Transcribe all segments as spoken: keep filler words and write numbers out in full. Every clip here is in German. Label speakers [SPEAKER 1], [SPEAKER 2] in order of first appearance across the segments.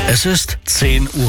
[SPEAKER 1] Es ist zehn Uhr.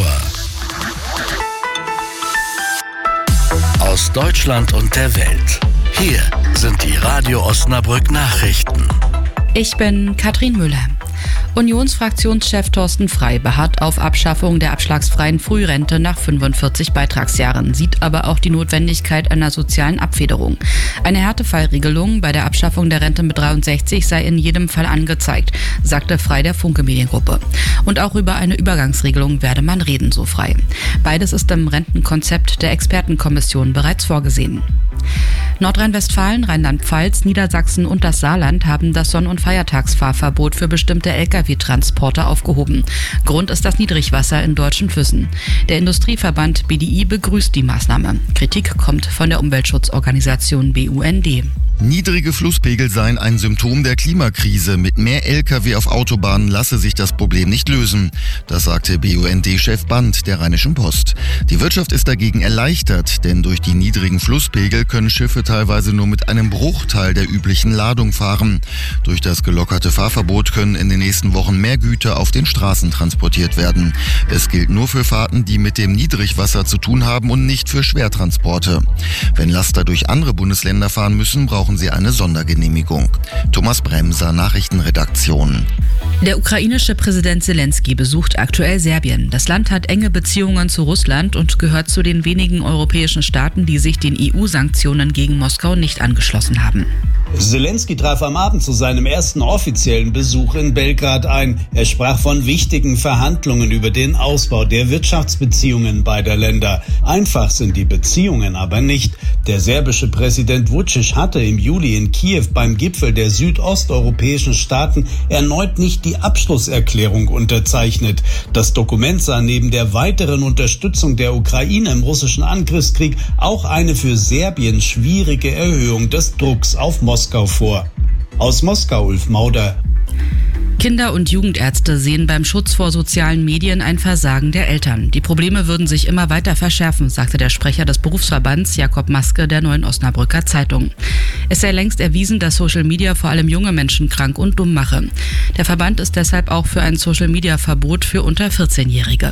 [SPEAKER 1] Aus Deutschland und der Welt. Hier sind die Radio Osnabrück Nachrichten.
[SPEAKER 2] Ich bin Katrin Müller. Unionsfraktionschef Thorsten Frey beharrt auf Abschaffung der abschlagsfreien Frührente nach fünfundvierzig Beitragsjahren, sieht aber auch die Notwendigkeit einer sozialen Abfederung. Eine Härtefallregelung bei der Abschaffung der Rente mit dreiundsechzig sei in jedem Fall angezeigt, sagte Frey der Funke Mediengruppe. Und auch über eine Übergangsregelung werde man reden, so Frey. Beides ist im Rentenkonzept der Expertenkommission bereits vorgesehen. Nordrhein-Westfalen, Rheinland-Pfalz, Niedersachsen und das Saarland haben das Sonn- und Feiertagsfahrverbot für bestimmte L K W-Transporte aufgehoben. Grund ist das Niedrigwasser in deutschen Flüssen. Der Industrieverband B D I begrüßt die Maßnahme. Kritik kommt von der Umweltschutzorganisation B U N D.
[SPEAKER 3] Niedrige Flusspegel seien ein Symptom der Klimakrise. Mit mehr L K W auf Autobahnen lasse sich das Problem nicht lösen. Das sagte B U N D-Chef Band der Rheinischen Post. Die Wirtschaft ist dagegen erleichtert, denn durch die niedrigen Flusspegel können Schiffe teilweise nur mit einem Bruchteil der üblichen Ladung fahren. Durch das gelockerte Fahrverbot können in den nächsten Wochen mehr Güter auf den Straßen transportiert werden. Es gilt nur für Fahrten, die mit dem Niedrigwasser zu tun haben und nicht für Schwertransporte. Wenn Laster durch andere Bundesländer fahren müssen, brauchen sie eine Sondergenehmigung. Thomas Bremser, Nachrichtenredaktion.
[SPEAKER 2] Der ukrainische Präsident Zelensky besucht aktuell Serbien. Das Land hat enge Beziehungen zu Russland und gehört zu den wenigen europäischen Staaten, die sich den E U-Sanktionen gegen Moskau nicht angeschlossen haben.
[SPEAKER 4] Zelensky traf am Abend zu seinem ersten offiziellen Besuch in Belgrad ein. Er sprach von wichtigen Verhandlungen über den Ausbau der Wirtschaftsbeziehungen beider Länder. Einfach sind die Beziehungen aber nicht. Der serbische Präsident Vučić hatte im Juli in Kiew beim Gipfel der südosteuropäischen Staaten erneut nicht die Abschlusserklärung unterzeichnet. Das Dokument sah neben der weiteren Unterstützung der Ukraine im russischen Angriffskrieg auch eine für Serbien schwierige Erhöhung des Drucks auf Moskau vor. Aus Moskau, Ulf Mauder.
[SPEAKER 2] Kinder- und Jugendärzte sehen beim Schutz vor sozialen Medien ein Versagen der Eltern. Die Probleme würden sich immer weiter verschärfen, sagte der Sprecher des Berufsverbands Jakob Maske der Neuen Osnabrücker Zeitung. Es sei längst erwiesen, dass Social Media vor allem junge Menschen krank und dumm mache. Der Verband ist deshalb auch für ein Social Media Verbot für unter vierzehn-Jährige.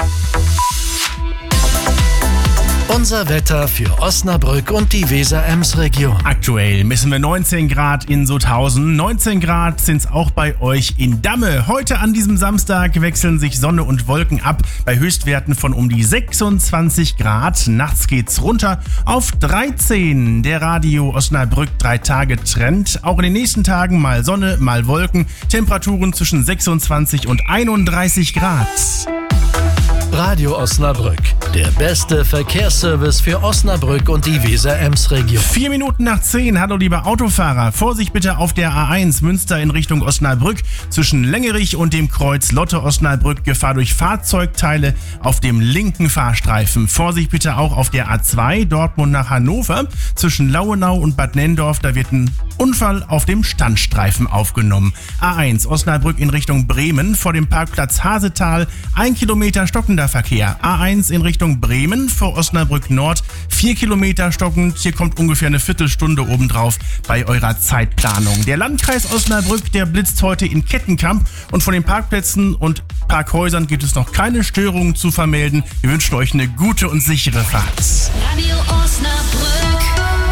[SPEAKER 1] Unser Wetter für Osnabrück und die Weser-Ems-Region.
[SPEAKER 5] Aktuell messen wir neunzehn Grad in Sutthausen, neunzehn Grad sind es auch bei euch in Damme. Heute an diesem Samstag wechseln sich Sonne und Wolken ab bei Höchstwerten von um die sechsundzwanzig Grad. Nachts geht's runter auf dreizehn. Der Radio Osnabrück drei Tage Trend. Auch in den nächsten Tagen mal Sonne, mal Wolken. Temperaturen zwischen sechsundzwanzig und einunddreißig Grad.
[SPEAKER 1] Radio Osnabrück, der beste Verkehrsservice für Osnabrück und die Weser-Ems-Region.
[SPEAKER 5] Vier Minuten nach zehn. Hallo liebe Autofahrer. Vorsicht bitte auf der A eins Münster in Richtung Osnabrück. Zwischen Längerich und dem Kreuz Lotte-Osnabrück Gefahr durch Fahrzeugteile auf dem linken Fahrstreifen. Vorsicht bitte auch auf der A zwei Dortmund nach Hannover. Zwischen Lauenau und Bad Nendorf, da wird ein Unfall auf dem Standstreifen aufgenommen. A eins Osnabrück in Richtung Bremen vor dem Parkplatz Hasetal. Ein Kilometer stockender Verkehr. A eins in Richtung Bremen vor Osnabrück Nord. Vier Kilometer stockend. Hier kommt ungefähr eine Viertelstunde obendrauf bei eurer Zeitplanung. Der Landkreis Osnabrück, der blitzt heute in Kettenkamp und von den Parkplätzen und Parkhäusern gibt es noch keine Störungen zu vermelden. Wir wünschen euch eine gute und sichere Fahrt.
[SPEAKER 6] Radio Osnabrück.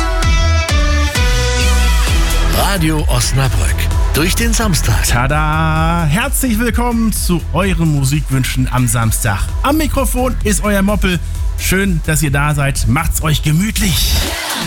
[SPEAKER 1] Radio Osnabrück. Durch den Samstag.
[SPEAKER 5] Tada! Herzlich willkommen zu euren Musikwünschen am Samstag. Am Mikrofon ist euer Moppel. Schön, dass ihr da seid. Macht's euch gemütlich.